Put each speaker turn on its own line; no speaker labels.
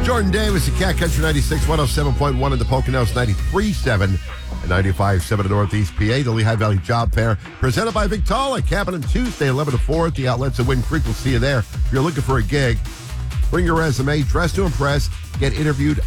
Jordan Davis at Cat Country 96, 107.1 in the Poconos, 93.7 and 95.7 in Northeast PA. The Lehigh Valley Job Fair presented by Victala. Happening Tuesday, 11 to 4 at the outlets at Wind Creek. We'll see you there. If you're looking for a gig, bring your resume, dress to impress, get interviewed